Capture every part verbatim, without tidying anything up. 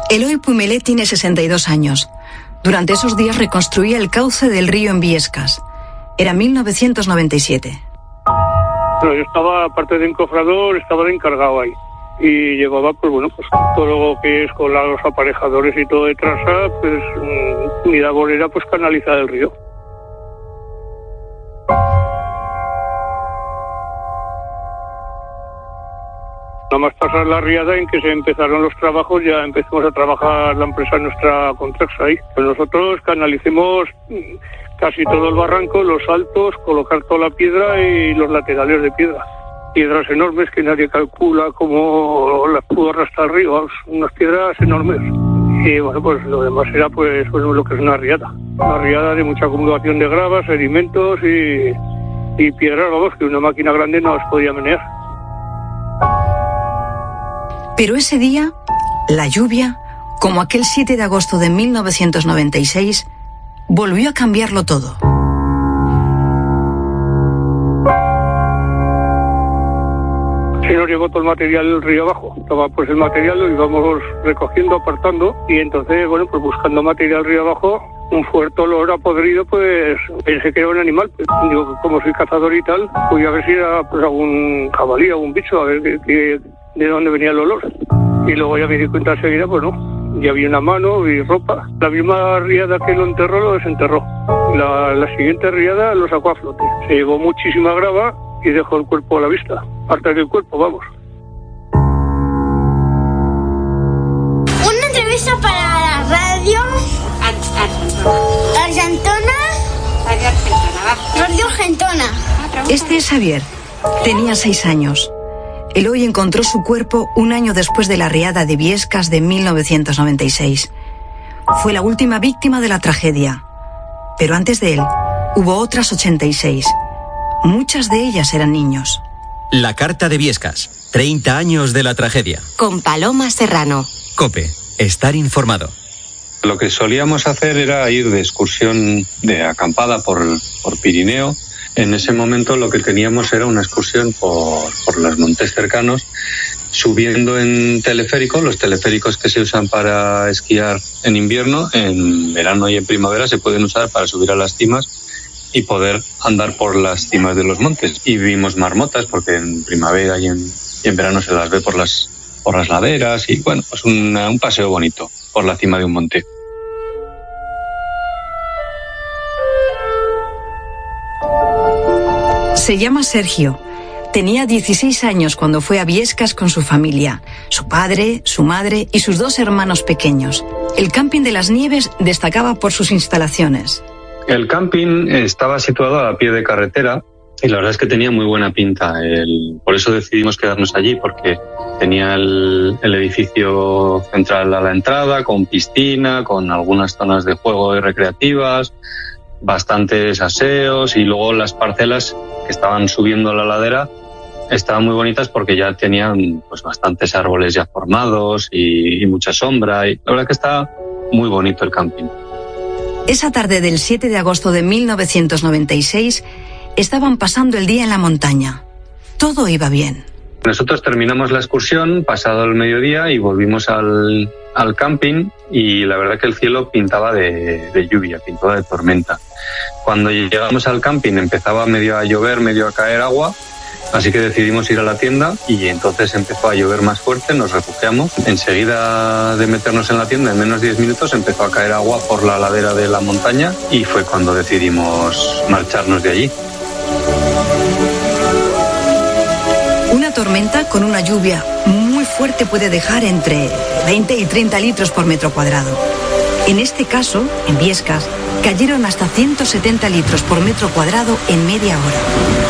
Eloy Pumelet tiene sesenta y dos años. Durante esos días reconstruía el cauce del río en Biescas. Era mil novecientos noventa y siete. Bueno, yo estaba, aparte de encofrador, estaba de encargado ahí. Y llevaba, pues bueno, pues todo lo que es con los aparejadores y todo de traza, pues mi labor era pues canalizar el río. Nada más pasar la riada en que se empezaron los trabajos, ya empezamos a trabajar la empresa nuestra Contraxa ahí. Pues nosotros canalicemos casi todo el barranco, los altos, colocar toda la piedra y los laterales de piedra. Piedras enormes que nadie calcula cómo las pudo arrastrar el río, unas piedras enormes. Y bueno, pues lo demás era pues bueno, lo que es una riada. Una riada de mucha acumulación de gravas, sedimentos y, y piedras, vamos, que una máquina grande no las podía menear. Pero ese día, la lluvia, como aquel siete de agosto de mil novecientos noventa y seis, volvió a cambiarlo todo. Se nos llevó todo el material del río abajo. Estaba pues el material, lo íbamos recogiendo, apartando, y entonces, bueno, pues buscando material río abajo, un fuerte olor a podrido, pues pensé que era un animal. Pues, digo, como soy cazador y tal, voy a ver si era pues algún jabalí, algún bicho, a ver qué, qué, de dónde venía el olor. Y luego ya me di cuenta enseguida, pues no, ya había una mano y ropa. La misma riada que lo enterró, lo desenterró. La, la siguiente riada lo sacó a flote. Se llevó muchísima grava y dejó el cuerpo a la vista. Parte del cuerpo, vamos. Una entrevista para la radio Argentona. Radio Argentona. Este es Xavier. Tenía seis años. Eloy encontró su cuerpo un año después de la riada de Biescas de mil novecientos noventa y seis. Fue la última víctima de la tragedia. Pero antes de él, hubo otras ochenta y seis. Muchas de ellas eran niños. La carta de Biescas. treinta años de la tragedia. Con Paloma Serrano. COPE. Estar informado. Lo que solíamos hacer era ir de excursión de acampada por, por Pirineo. En ese momento lo que teníamos era una excursión por, por los montes cercanos, subiendo en teleférico, los teleféricos que se usan para esquiar en invierno, en verano y en primavera se pueden usar para subir a las cimas y poder andar por las cimas de los montes. Y vimos marmotas, porque en primavera y en, y en verano se las ve por las, por las laderas, y bueno, pues una, un paseo bonito por la cima de un monte. Se llama Sergio. Tenía dieciséis años cuando fue a Biescas con su familia, su padre, su madre y sus dos hermanos pequeños. El camping de las Nieves destacaba por sus instalaciones. El camping estaba situado a pie de carretera y la verdad es que tenía muy buena pinta. El, por eso decidimos quedarnos allí, porque tenía el, el edificio central a la entrada, con piscina, con algunas zonas de juego y recreativas, bastantes aseos, y luego las parcelas que estaban subiendo la ladera estaban muy bonitas porque ya tenían pues bastantes árboles ya formados y, y mucha sombra, y la verdad que está muy bonito el camping. Esa tarde del siete de agosto de mil novecientos noventa y seis estaban pasando el día en la montaña. Todo iba bien. Nosotros terminamos la excursión pasado el mediodía y volvimos al, al camping, y la verdad que el cielo pintaba de, de lluvia, pintaba de tormenta. Cuando llegamos al camping empezaba medio a llover, medio a caer agua, así que decidimos ir a la tienda y entonces empezó a llover más fuerte, nos refugiamos. Enseguida de meternos en la tienda, en menos de diez minutos, empezó a caer agua por la ladera de la montaña y fue cuando decidimos marcharnos de allí. Una tormenta con una lluvia muy fuerte puede dejar entre veinte y treinta litros por metro cuadrado. En este caso, en Biescas, cayeron hasta ciento setenta litros por metro cuadrado en media hora.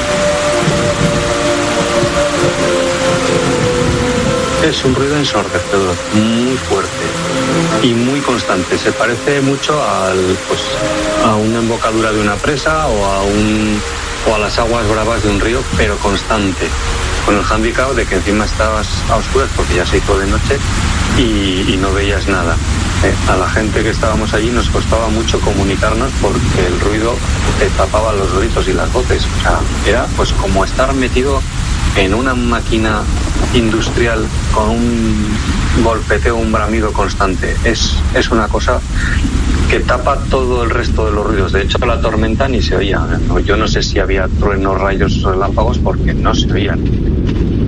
Es un ruido ensordecedor, muy fuerte y muy constante. Se parece mucho al, pues, a una embocadura de una presa o a, un, o a las aguas bravas de un río, pero constante. Con el hándicap de que encima estabas a oscuras porque ya se hizo de noche y, y no veías nada. Eh, a la gente que estábamos allí nos costaba mucho comunicarnos porque el ruido te tapaba los gritos y las voces. O sea, era pues como estar metido en una máquina industrial con un golpeteo, un bramido constante. Es, es una cosa que tapa todo el resto de los ruidos. De hecho, la tormenta ni se oía. Yo no sé si había truenos, rayos, relámpagos, porque no se oían.